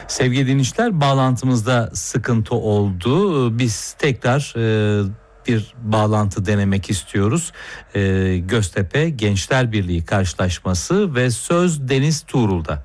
Sevgili dinleyiciler, bağlantımızda sıkıntı oldu. Biz tekrar bir bağlantı denemek istiyoruz. Göztepe Gençler Birliği karşılaşması ve söz Deniz Tuğrul'da.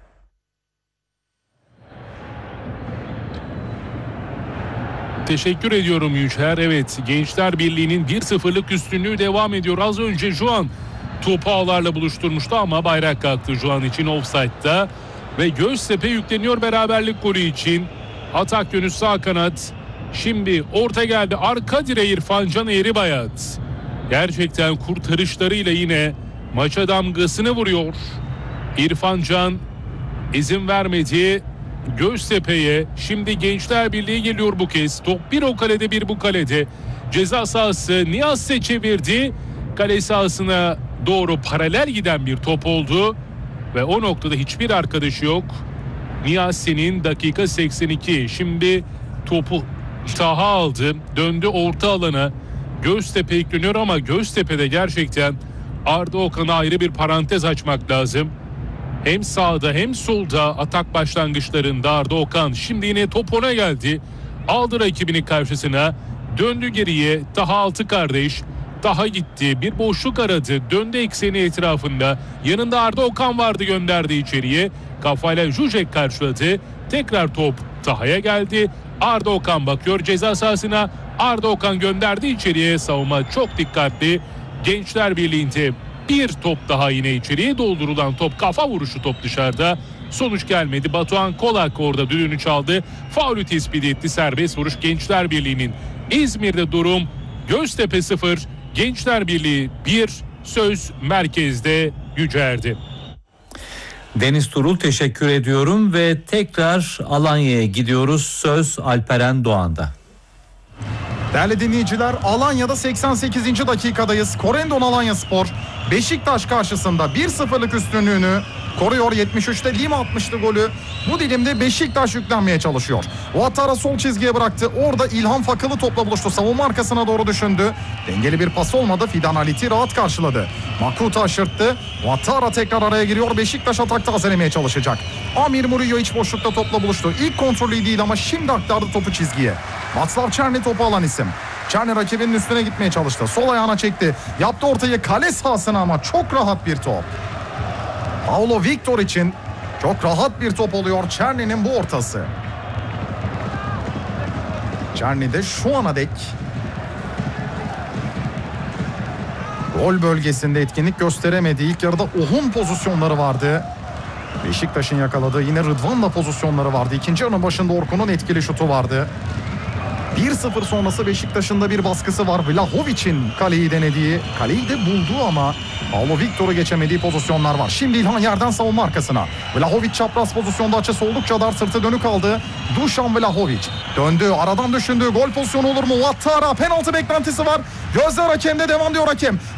Teşekkür ediyorum Yücel. Evet, Gençler Birliği'nin 1-0'lık üstünlüğü devam ediyor. Az önce Juan topu ağlarla buluşturmuştu ama bayrak kalktı Juan için offside'da. Ve Göztepe yükleniyor beraberlik golü için. Atak yönü sağ kanat. Şimdi orta geldi. Arka direğe İrfan Can Eğribayat. Gerçekten kurtarışlarıyla yine maça damgasını vuruyor. İrfan Can izin vermedi Göztepe'ye. Şimdi Gençler Birliği geliyor bu kez. Top bir o kalede bir bu kalede. Ceza sahası Niyasse çevirdi. Kale sahasına doğru paralel giden bir top oldu. Ve o noktada hiçbir arkadaşı yok. Niyasse'nin dakika 82. Şimdi topu Taha aldı. Döndü orta alana. Göztepe yükleniyor ama Göztepe'de gerçekten Arda Okan'a ayrı bir parantez açmak lazım. Hem sağda hem solda atak başlangıçlarında Arda Okan. Şimdi yine top ona geldi. Aldı rakibini karşısına. Döndü geriye. Taha altı kardeş. Taha gitti. Bir boşluk aradı. Döndü ekseni etrafında. Yanında Arda Okan vardı, gönderdi içeriye. Kafayla Zuzek karşıladı. Tekrar top Taha'ya geldi. Arda Okan bakıyor ceza sahasına. Arda Okan gönderdi içeriye. Savunma çok dikkatli. Gençler Birliği'nde bir top daha yine içeriye doldurulan top. Kafa vuruşu, top dışarıda. Sonuç gelmedi. Batuhan Kolak orada düdüğünü çaldı. Faulü tespit etti. Serbest vuruş Gençler Birliği'nin. İzmir'de durum Göztepe 0, Gençler Birliği 1. Söz merkezde Yücer'di. Deniz Tuğrul, teşekkür ediyorum ve tekrar Alanya'ya gidiyoruz. Söz Alperen Doğan'da. Değerli dinleyiciler, Alanya'da 88. dakikadayız. Korendon Alanyaspor Beşiktaş karşısında 1-0'lık üstünlüğünü koruyor. 73'te Lima atmıştı golü. Bu dilimde Beşiktaş yüklenmeye çalışıyor. Ouattara sol çizgiye bıraktı. Orada İlhan Fakılı topla buluştu. Savunma arkasına doğru düşündü. Dengeli bir pas olmadı. Fidan Halit'i rahat karşıladı. Makuta aşırttı. Ouattara tekrar araya giriyor. Beşiktaş atakta tazelemeye çalışacak. Amir Murillo iç boşlukta topla buluştu. İlk kontrolü değil ama şimdi aktardı topu çizgiye. Václav Černý topu alan isim. Černý rakibinin üstüne gitmeye çalıştı. Sol ayağına çekti. Yaptı ortayı kale sahasına ama çok rahat bir top. Paulo Victor için çok rahat bir top oluyor Černy'nin bu ortası. Černy de şu ana dek gol bölgesinde etkinlik gösteremedi. İlk yarıda Ohun pozisyonları vardı. Beşiktaş'ın yakaladığı yine Rıdvan'la pozisyonları vardı. İkinci yarının başında Orkun'un etkili şutu vardı. 1-0 sonrası Beşiktaş'ın da bir baskısı var. Vlahovic'in kaleyi denediği, kaleyi de bulduğu ama Paulo Victor'u geçemediği pozisyonlar var. Şimdi İlhan yerden savunma arkasına. Vlahovic çapraz pozisyonda, açısı oldukça dar, sırtı dönük kaldı. Dušan Vlahovic döndü, aradan düşündü. Gol pozisyonu olur mu? Ouattara penaltı beklentisi var. Gözler hakemde, devam diyor hakem.